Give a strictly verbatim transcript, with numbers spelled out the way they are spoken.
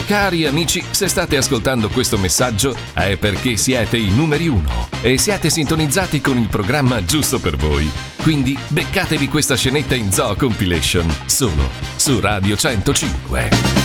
Cari amici, se state ascoltando questo messaggio è perché siete i numeri uno e siete sintonizzati con il programma giusto per voi. Quindi beccatevi questa scenetta in Zoo Compilation solo su Radio centocinque.